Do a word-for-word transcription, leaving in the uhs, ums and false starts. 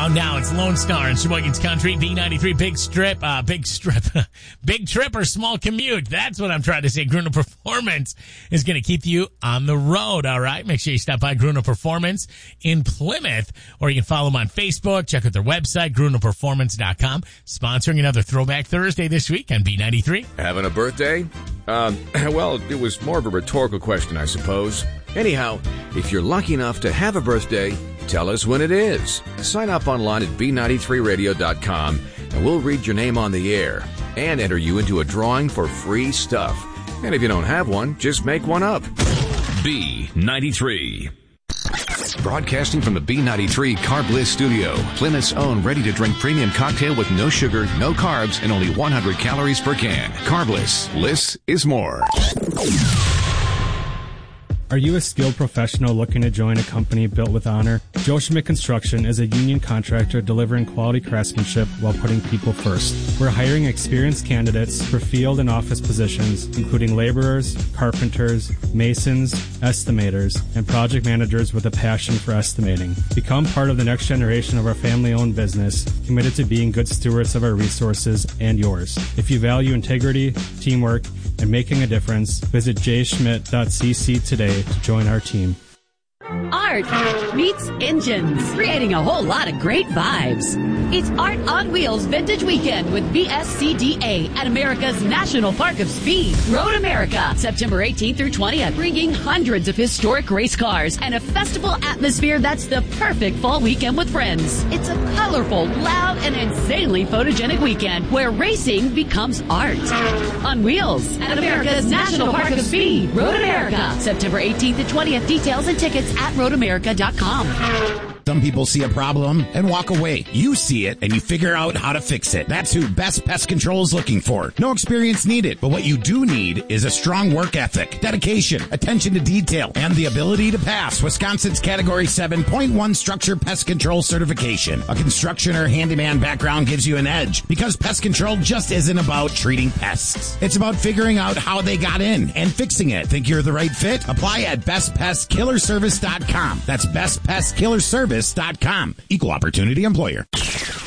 Well, now it's Lone Star in Sheboygan's Country, B ninety-three, Big Strip, uh, Big Strip, Big Trip or Small Commute. That's what I'm trying to say. Gruner Performance is going to keep you on the road, all right? Make sure you stop by Gruner Performance in Plymouth, or you can follow them on Facebook. Check out their website, gruner performance dot com. Sponsoring another Throwback Thursday this week on B ninety-three. Having a birthday? Um, well, it was more of a rhetorical question, I suppose. Anyhow, if you're lucky enough to have a birthday, tell us when it is. Sign up online at b ninety-three radio dot com and we'll read your name on the air and enter you into a drawing for free stuff. And if you don't have one, just make one up. B ninety-three. Broadcasting from the B ninety-three Carb Bliss studio, Plymouth's own ready-to-drink premium cocktail with no sugar, no carbs, and only one hundred calories per can. Carb Bliss. Bliss is more. Are you a skilled professional looking to join a company built with honor? Joe Schmidt Construction is a union contractor delivering quality craftsmanship while putting people first. We're hiring experienced candidates for field and office positions, including laborers, carpenters, masons, estimators, and project managers with a passion for estimating. Become part of the next generation of our family-owned business, committed to being good stewards of our resources and yours. If you value integrity, teamwork, and making a difference, visit j schmidt dot c c today to join our team. Art meets engines, creating a whole lot of great vibes. It's Art on Wheels Vintage Weekend with B S C D A at America's National Park of Speed, Road America, September eighteenth through twentieth, bringing hundreds of historic race cars and a festival atmosphere that's the perfect fall weekend with friends. It's a colorful, loud, and insanely photogenic weekend where racing becomes art. On Wheels at America's National Park of Speed, Road America, September eighteenth to twentieth. Details and tickets at road america dot com. Some people see a problem and walk away. You see it and you figure out how to fix it. That's who Best Pest Control is looking for. No experience needed, but what you do need is a strong work ethic, dedication, attention to detail, and the ability to pass Wisconsin's Category seven point one Structure Pest Control certification. A construction or handyman background gives you an edge because pest control just isn't about treating pests. It's about figuring out how they got in and fixing it. Think you're the right fit? Apply at best pest killer service dot com. That's best pest killer service dot com. Equal opportunity employer.